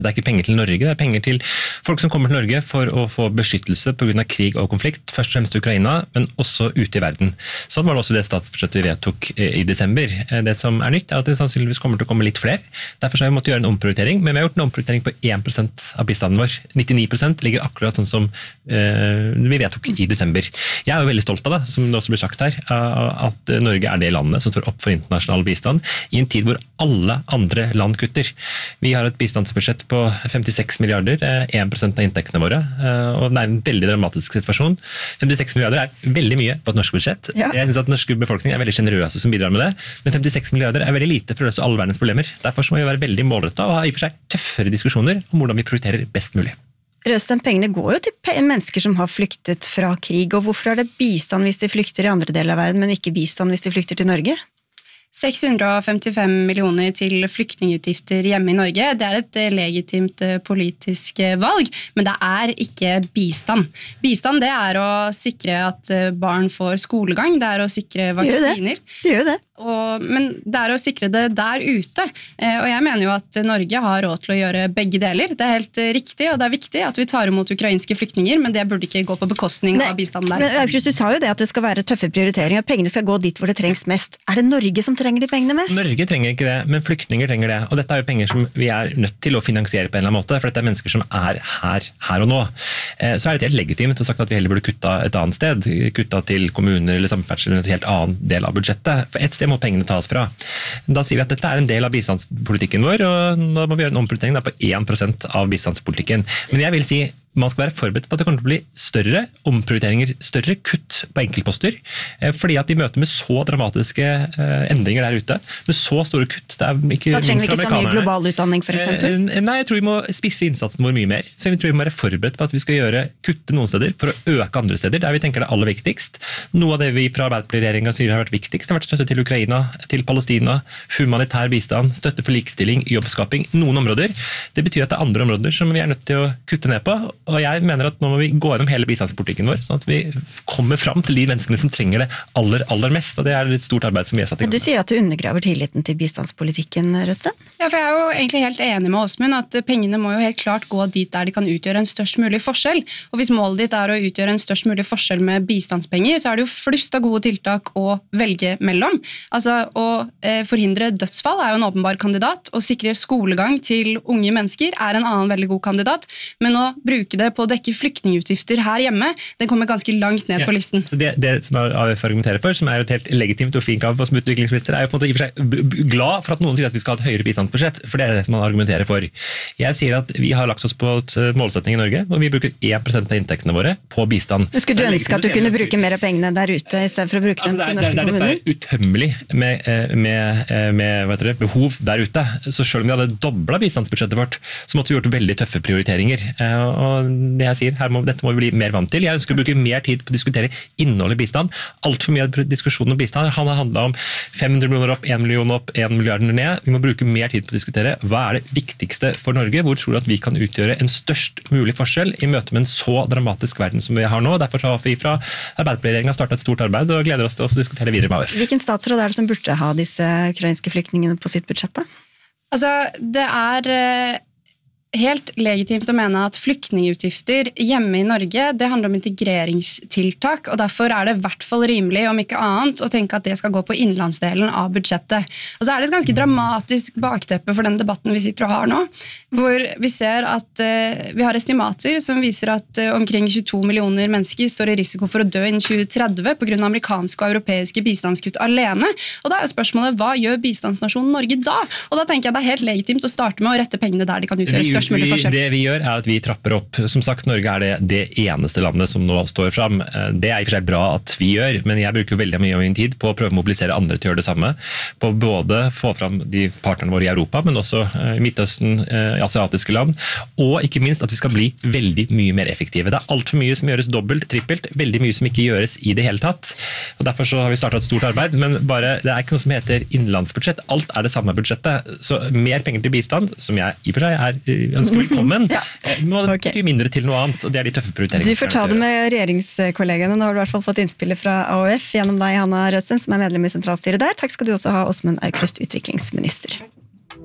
Det er ikke penger til Norge, det er penger til folk som kommer til Norge for å få beskyttelse på grunn av krig og konflikt, først og fremst i Ukraina, men også ute i verden. Sånn var det også det statsbudsjettet vi vedtok i desember. Det som er nytt er at det sannsynligvis kommer til å komme litt flere. Derfor har vi måttet gjøre en omprioritering, men vi har gjort en omprioritering på 1% av bistanden vår. 99% ligger akkurat sånn som vi vedtok i desember. Jeg er jo veldig stolt av det, som det også blir sagt her, at Norge er det landet som står opp for internasjonal bistand i en tid hvor alle andre land kutter. Vi har et bistandsbudsjett på 56 milliarder, 1% av inntektene våre, og det er en veldig dramatisk situasjon. 56 milliarder er veldig mye på et norsk budsjett. Ja. Jeg synes at norske befolkning er veldig generøse som bidrar med det, men 56 milliarder er veldig lite for å løse alle verdens problemer. Derfor må vi være veldig målrettet og ha i og for seg tøffere diskusjoner om hvordan vi prioriterer best mulig. Røsten, pengene går jo til mennesker som har flyktet fra krig, og hvorfor er det bistand hvis de flykter i andre deler av verden, men ikke bistand hvis de flykter til Norge? 655 millioner til flyktningutgifter hjemme i Norge. Det er et legitimt politisk valg, men det er ikke bistand. Bistand det er å sikre at barn får skolegang, det er å sikre vaksiner. Det gjør det. Men det er å sikre det der ute. Og jeg mener jo at Norge har råd til å gjøre begge deler. Det er helt riktig, og det er viktig at vi tar imot ukrainske flyktninger, men det burde ikke gå på bekostning av bistanden der. Men Aukrust, du sa jo det at det skal være tøffe prioriteringer, at pengene skal gå dit hvor det trengs mest. Er det Norge som trenger de pengene mest? Norge trenger ikke det, men flyktninger trenger det. Og dette er jo penger som vi er nødt til å finansiere på en eller annen måte, for dette er mennesker som er her og nå. Så er det helt legitimt å sagt at vi heller burde kutta et annet sted, kutta til kommuner eller samferdsel eller en helt annen del av budsjettet. For et sted må pengene tas fra. Da sier vi at dette er en del av bistandspolitikken vår, og nå må vi gjøre en omprioritering på 1% av bistandspolitikken. Men jeg vil si man skal være forberedt på at det kommer til å bli større omprioriteringer, større kutt på enkeltposter, fordi at de møter med så dramatiske endringer der ute, med så store kutt. Det er ikke da trenger vi ikke så mye global utdanning, for eksempel? Nei, jeg tror vi må spisse innsatsen vår mye mer. Så jeg tror vi må være forberedt på at vi skal kutte noen steder for å øke andre steder, der vi tenker det aller viktigst. Noe av det vi fra Arbeiderparti-regjeringen sier har vært viktigst, har vært støtte til Ukraina, til Palestina, humanitær bistand, støtte for likestilling, jobbskaping, noen områder. Det betyr at det er andre områder som vi er nødt til å kutte ned på, og jeg mener at nå må vi gå gjennom hele bistandspolitikken vår, sånn at vi kommer fram til de menneskene som trenger det aller mest, og det er et stort arbeid som vi har satt i gang. Du sier at du undergraver tilliten til bistandspolitikken, Røsten? Ja, for jeg er jo egentlig helt enig med Åsmund at pengene må jo helt klart gå dit der de kan utgjøre en størst mulig forskjell, og hvis målet ditt er å utgjøre en størst mulig forskjell med bistandspenger, så er det jo flust av gode tiltak å velge mellom. Altså, å forhindre dødsfall er jo en åpenbar kandidat, å sikre skolegang til unge mennesker er en annen veldig god kandidat, men å bruke det på å dekke flyktningutgifter her hjemme, den kommer ganske langt ned på listen. Så det som AUF argumenterer for, som er jo et helt legitimt og fint krav som utviklingsminister, er jo på en måte i og for seg glad for at noen sier at vi skal ha et høyere bistandsbudsjett, for det er det som man argumenterer for. Jeg sier at vi har lagt oss på et målsetning i Norge, og vi bruker 1% av inntektene våre på bistand. Skulle du ønske at du kunne bruke mer av pengene der ute, i stedet for å bruke dem til norske kommuner? Det er utømmelig med behov der ute. Så selv om vi hadde doblet bistandsbudsjettet vårt, så måtte vi gjort veldig tøffe prioriteringer. Og det jeg sier, dette må vi bli mer vant til. Jeg ønsker å bruke mer tid på å diskutere innholdet i bistand. Alt for mye av diskusjonen om bistand har handlet om 500 millioner opp, 1 million opp, 1 milliard ned. Vi må bruke mer tid på å diskutere hva er det viktigste for Norge, hvor tror du at vi kan utgjøre en størst mulig forskjell i møte med en så dramatisk verden som vi har nå. Derfor har vi fra Arbeiderparti-regjeringen startet et stort arbeid og gleder oss til å diskutere videre med AUF. Hvilken statsråd er det som burde ha disse ukrainske flyktningene på sitt budsjett da? Altså, det er helt legitimt å mene at flyktningutgifter hjemme i Norge, det handler om integreringstiltak, og derfor er det i hvert fall rimelig, om ikke annet, å tenke at det skal gå på innenlandsdelen av budsjettet. Og så er det et ganske dramatisk bakteppe for den debatten vi sitter og har nå, hvor vi ser at vi har estimater som viser at omkring 22 millioner mennesker står i risiko for å dø innen 2030 på grunn av amerikanske og europeiske bistandskutt alene. Og da er jo spørsmålet, hva gjør bistandsnasjonen Norge da? Og da tenker jeg det er helt legitimt å starte med å rette pengene der de kan utgjøre størst. Det vi gjør er at vi trapper opp. Som sagt, Norge er det eneste landet som nå står fram. Det er i og for seg bra at vi gjør, men jeg bruker veldig mye av min tid på å prøve å mobilisere andre til å gjøre det samme. På både få fram de partnerne våre i Europa, men også i Midtøsten, i asiatiske land, og ikke minst at vi skal bli veldig mye mer effektive. Det er alt for mye som gjøres dobbelt, trippelt, veldig mye som ikke gjøres i det hele tatt. Og derfor så har vi startet et stort arbeid, men bare, det er ikke noe som heter innenlandsbudsjett. Alt er det samme budsjettet. Så mer penger til bistand, som jeg i og for seg er ønsker velkommen, må det bety mindre til noe annet, og det er de tøffe prioriteringene. Du får ta det med regjeringskollegene, nå har du i hvert fall fått innspillet fra AUF gjennom deg, Hanna Røsten, som er medlem i sentralstyret der. Takk skal du også ha, Åsmund Aukrust, utviklingsminister.